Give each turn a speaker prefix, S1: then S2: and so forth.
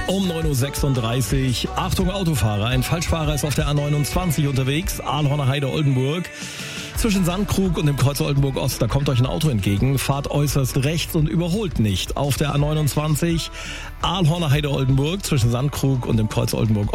S1: Um 9.36 Uhr. Achtung Autofahrer, ein Falschfahrer ist auf der A29 unterwegs, Ahlhorner Heide Oldenburg. Zwischen Sandkrug und dem Kreuz Oldenburg Ost, da kommt euch ein Auto entgegen. Fahrt äußerst rechts und überholt nicht. Auf der A29 Ahlhorner Heide Oldenburg zwischen Sandkrug und dem Kreuz Oldenburg Ost.